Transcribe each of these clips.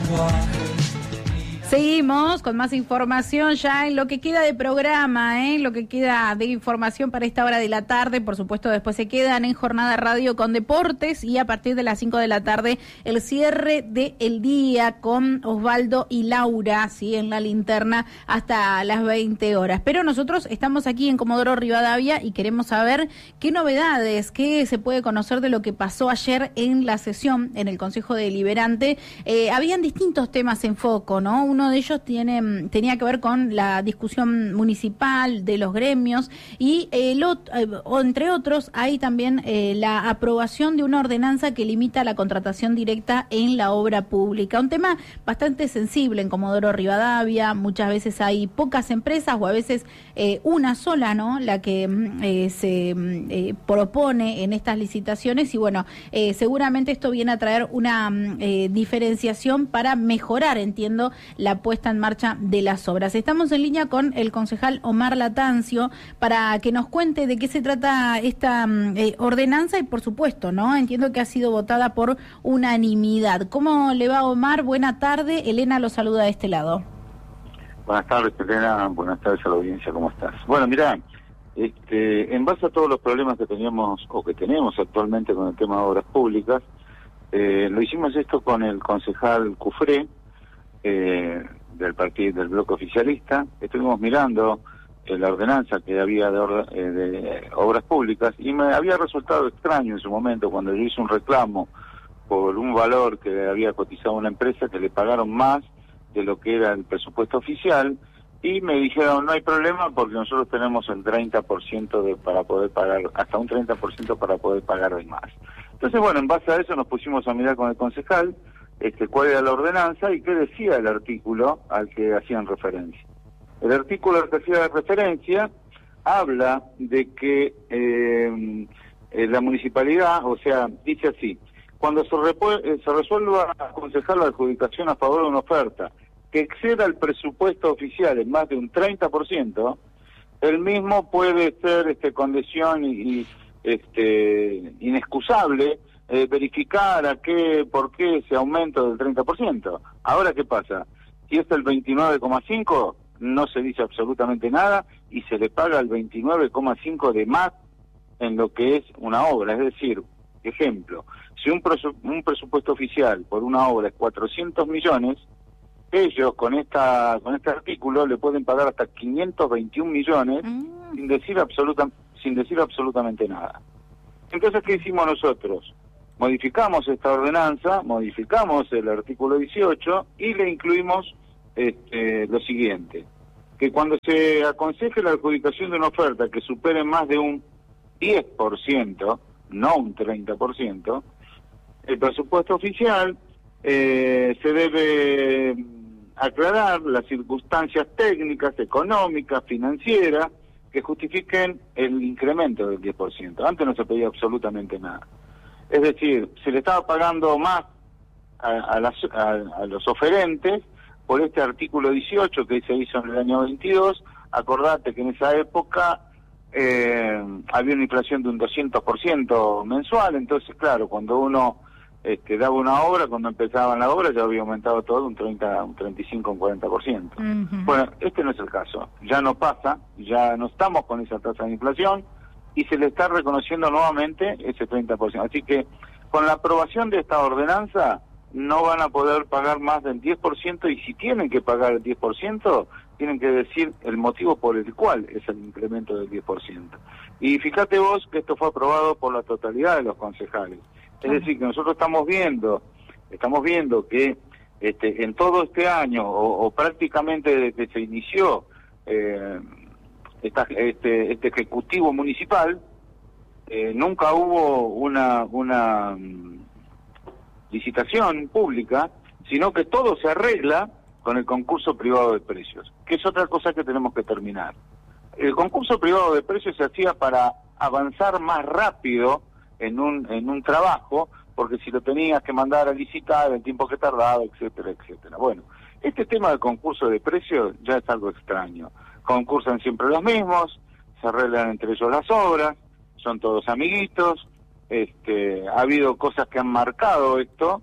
Seguimos con más información ya en lo que queda de programa, lo que queda de información para esta hora de la tarde. Por supuesto, después se quedan en Jornada Radio con deportes y a partir de las 5 de la tarde el cierre del día con Osvaldo y Laura, ¿sí? En la linterna hasta las 20 horas. Pero nosotros estamos aquí en Comodoro Rivadavia y queremos saber qué novedades, qué se puede conocer de lo que pasó ayer en la sesión en el Consejo Deliberante. Habían distintos temas en foco, ¿no? Uno de ellos tenía que ver con la discusión municipal de los gremios y entre otros hay también la aprobación de una ordenanza que limita la contratación directa en la obra pública. Un tema bastante sensible en Comodoro Rivadavia. Muchas veces hay pocas empresas o a veces una sola, ¿no? La que se propone en estas licitaciones y bueno, seguramente esto viene a traer una diferenciación para mejorar, entiendo, la puesta en marcha de las obras. Estamos en línea con el concejal Omar Latancio para que nos cuente de qué se trata esta ordenanza y por supuesto, ¿no? Entiendo que ha sido votada por unanimidad. ¿Cómo le va, Omar? Buena tarde. Elena lo saluda de este lado. Buenas tardes, Elena. Buenas tardes a la audiencia. ¿Cómo estás? Bueno, mirá, en base a todos los problemas que teníamos o que tenemos actualmente con el tema de obras públicas, lo hicimos esto con el concejal Cufré, del partido del bloque oficialista. Estuvimos mirando la ordenanza que había de obras públicas y me había resultado extraño en su momento cuando yo hice un reclamo por un valor que había cotizado una empresa que le pagaron más de lo que era el presupuesto oficial y me dijeron no hay problema porque nosotros tenemos el 30% para poder pagar, hasta un 30% para poder pagar de más. Entonces bueno, en base a eso nos pusimos a mirar con el concejal cuál era la ordenanza y qué decía el artículo al que hacían referencia. El artículo al que hacía referencia habla de que la municipalidad, o sea, dice así, cuando se resuelva aconsejar la adjudicación a favor de una oferta que exceda el presupuesto oficial en más de un 30%, el mismo puede ser condición inexcusable verificar por qué ese aumento del 30%. Ahora, ¿qué pasa? Si es el 29,5, no se dice absolutamente nada y se le paga el 29,5 de más en lo que es una obra. Es decir, ejemplo, si un presupuesto oficial por una obra es 400 millones, ellos con este artículo le pueden pagar hasta 521 millones sin decir absolutamente nada. Entonces, ¿qué hicimos nosotros? Modificamos esta ordenanza, modificamos el artículo 18 y le incluimos lo siguiente, que cuando se aconseje la adjudicación de una oferta que supere más de un 10%, no un 30%, el presupuesto oficial se debe aclarar las circunstancias técnicas, económicas, financieras, que justifiquen el incremento del 10%. Antes no se pedía absolutamente nada. Es decir, se le estaba pagando más a los oferentes por este artículo 18 que se hizo en el año 22. Acordate que en esa época había una inflación de un 200% mensual, entonces claro, cuando uno daba una obra, cuando empezaban la obra ya había aumentado todo un 30, un 35, un 40%. Bueno, este no es el caso, ya no pasa, ya no estamos con esa tasa de inflación y se le está reconociendo nuevamente ese 30%. Así que con la aprobación de esta ordenanza no van a poder pagar más del 10% y si tienen que pagar el 10%, tienen que decir el motivo por el cual es el incremento del 10%. Y fíjate vos que esto fue aprobado por la totalidad de los concejales. Es decir, que nosotros estamos viendo que en todo este año, o prácticamente desde que se inició este ejecutivo municipal, nunca hubo una licitación pública, sino que todo se arregla con el concurso privado de precios, que es otra cosa que tenemos que terminar. El concurso privado de precios se hacía para avanzar más rápido en un trabajo, porque si lo tenías que mandar a licitar, el tiempo que tardaba, etcétera, etcétera. Bueno, este tema del concurso de precios ya es algo extraño. Concursan siempre los mismos, se arreglan entre ellos las obras, son todos amiguitos, ha habido cosas que han marcado esto,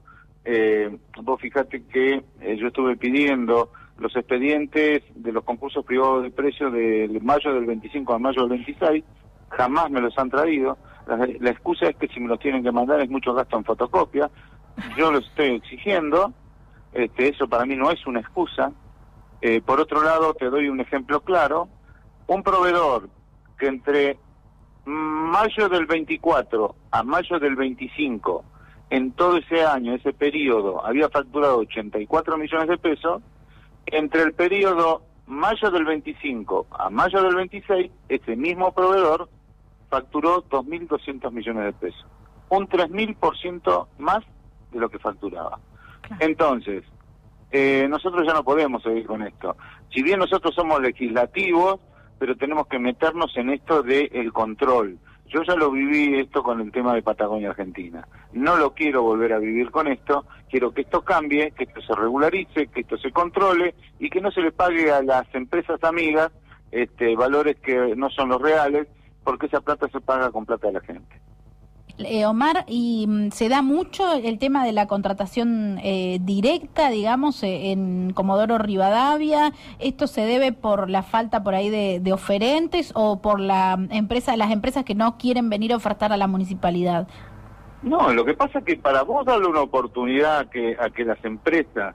vos fijate que yo estuve pidiendo los expedientes de los concursos privados de precios de mayo del 25 a mayo del 26, jamás me los han traído. La excusa es que si me los tienen que mandar es mucho gasto en fotocopia. Yo los estoy exigiendo, eso para mí no es una excusa. Por otro lado, te doy un ejemplo claro. Un proveedor que entre mayo del 24 a mayo del 25, en todo ese año, ese periodo, había facturado 84 millones de pesos, entre el periodo mayo del 25 a mayo del 26, ese mismo proveedor facturó 2.200 millones de pesos. Un 3.000% más de lo que facturaba. Entonces, nosotros ya no podemos seguir con esto. Si bien nosotros somos legislativos, pero tenemos que meternos en esto del control. Yo ya lo viví esto con el tema de Patagonia Argentina. No lo quiero volver a vivir con esto. Quiero que esto cambie, que esto se regularice, que esto se controle y que no se le pague a las empresas amigas valores que no son los reales, porque esa plata se paga con plata de la gente. Omar, ¿y se da mucho el tema de la contratación directa, digamos, en Comodoro Rivadavia? ¿Esto se debe por la falta por ahí de oferentes o por las empresas que no quieren venir a ofertar a la municipalidad? No, lo que pasa es que para vos darle una oportunidad a que las empresas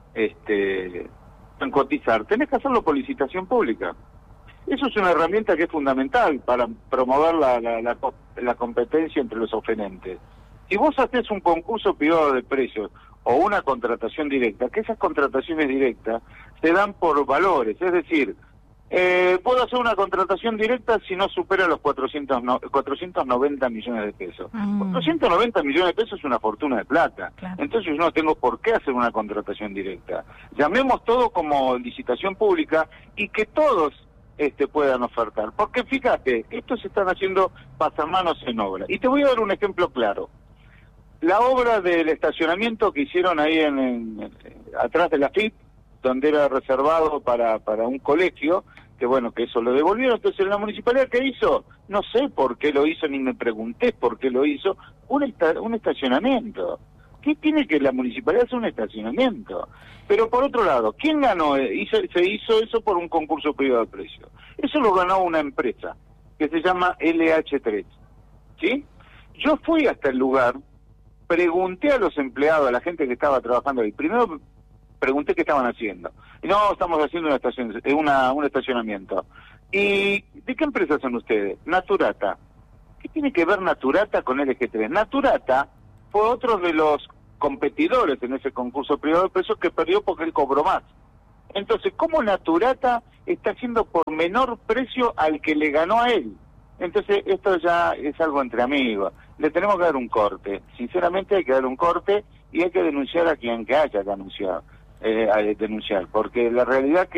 puedan cotizar, tenés que hacerlo por licitación pública. Eso es una herramienta que es fundamental para promover la competencia entre los oferentes. Si vos haces un concurso privado de precios o una contratación directa, que esas contrataciones directas se dan por valores, es decir, puedo hacer una contratación directa si no supera los 490 millones de pesos. 490 millones de pesos es una fortuna de plata. Claro. Entonces yo no tengo por qué hacer una contratación directa. Llamemos todo como licitación pública y que todos puedan ofertar, porque fíjate, estos se están haciendo pasamanos en obra, y te voy a dar un ejemplo claro. La obra del estacionamiento que hicieron ahí atrás de la FIP, donde era reservado para un colegio, que bueno, que eso lo devolvieron. Entonces la municipalidad, ¿qué hizo? No sé por qué lo hizo, ni me pregunté por qué lo hizo. Un estacionamiento. ¿Qué tiene que la municipalidad hacer un estacionamiento? Pero por otro lado, ¿quién ganó? Se hizo eso por un concurso privado de precios. Eso lo ganó una empresa que se llama LH3. ¿Sí? Yo fui hasta el lugar, pregunté a los empleados, a la gente que estaba trabajando ahí. Primero pregunté qué estaban haciendo. Y no, estamos haciendo un estacionamiento. ¿Y de qué empresa son ustedes? Naturata. ¿Qué tiene que ver Naturata con LG3? Naturata fue otro de los competidores en ese concurso privado de precios que perdió porque él cobró más. Entonces, ¿cómo Naturata está haciendo por menor precio al que le ganó a él? Entonces, esto ya es algo entre amigos. Le tenemos que dar un corte. Sinceramente hay que dar un corte y hay que denunciar a quien que haya que denunciar, porque la realidad que